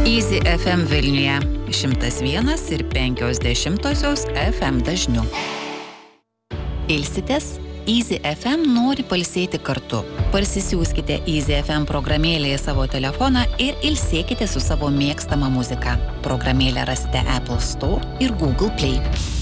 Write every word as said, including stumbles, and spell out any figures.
Easy F M Vilniuje šimtas vienas ir penkios dešimtosios F M dažniu. Ilsitės? Easy F M nori pailsėti kartu. Parsisiųskite Easy F M programėlę į savo telefoną ir ilsėkite su savo mėgstama muzika. Programėlę rasite Apple Store ir Google Play.